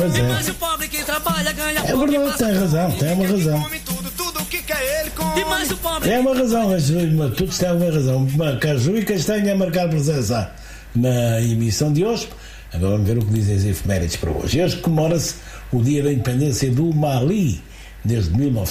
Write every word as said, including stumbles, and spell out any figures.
Pois é. Mas o pobre que trabalha ganha É pouco e verdade, passa tem razão, tem uma razão. Come tudo, tudo que quer ele come. E mais o pobre É uma razão, mas, mas tudo está uma razão. Caju e castanha a marcar presença na emissão de hoje. Agora vamos ver o que dizem as efemérides para hoje. Hoje comemora-se o dia da independência do Mali, desde mil e novecentos